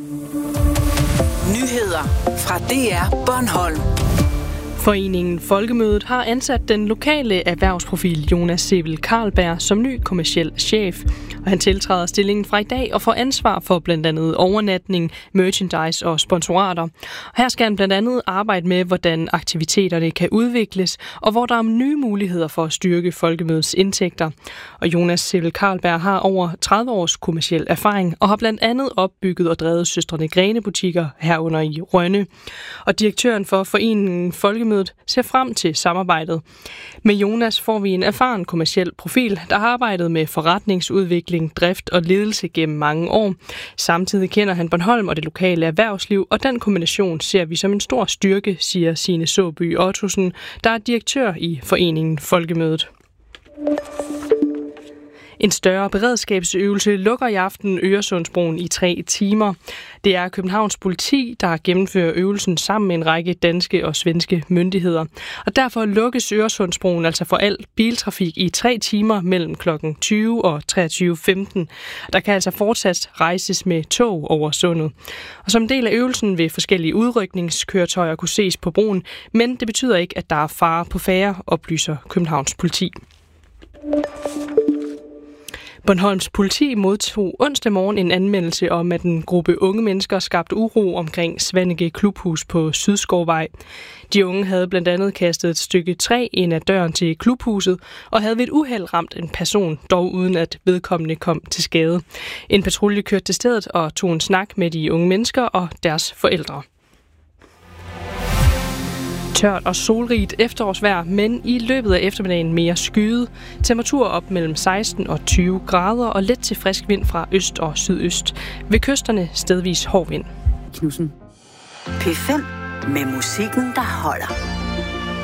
Nyheder fra DR Bornholm. Foreningen Folkemødet har ansat den lokale erhvervsprofil Jonas Sebel Carlberg som ny kommerciel chef. Og han tiltræder stillingen fra i dag og får ansvar for blandt andet overnatning, merchandise og sponsorater. Her skal han blandt andet arbejde med, hvordan aktiviteterne kan udvikles, og hvor der er nye muligheder for at styrke Folkemødets indtægter. Og Jonas Sebel Carlberg har over 30 års kommerciel erfaring og har blandt andet opbygget og drevet Søstrene Grene-butikker herunder i Rønne. Og direktøren for Foreningen Folkemødet ser frem til samarbejdet. Med Jonas får vi en erfaren kommerciel profil, der har arbejdet med forretningsudvikling, drift og ledelse gennem mange år. Samtidig kender han Bornholm og det lokale erhvervsliv, og den kombination ser vi som en stor styrke, siger Signe Såby Ottosen, der er direktør i Foreningen Folkemødet. En større beredskabsøvelse lukker i aften Øresundsbroen i 3 timer. Det er Københavns politi, der gennemfører øvelsen sammen med en række danske og svenske myndigheder. Og derfor lukkes Øresundsbroen altså for al biltrafik i 3 timer mellem kl. 20 og 23.15. Der kan altså fortsat rejses med tog over sundet. Og som del af øvelsen vil forskellige udrykningskøretøjer kunne ses på broen, men det betyder ikke, at der er fare på færde, oplyser Københavns politi. Bornholms politi modtog onsdag morgen en anmeldelse om, at en gruppe unge mennesker skabte uro omkring Svaneke Klubhus på Sydskovvej. De unge havde blandt andet kastet et stykke træ ind ad døren til klubhuset og havde ved et uheld ramt en person, dog uden at vedkommende kom til skade. En patrulje kørte til stedet og tog en snak med de unge mennesker og deres forældre. Tørt og solrigt efterårsvejr, men i løbet af eftermiddagen mere skyet. Temperatur op mellem 16 og 20 grader og let til frisk vind fra øst og sydøst. Ved kysterne stedvis hård vind. Knudsen. P5 med musikken, der holder.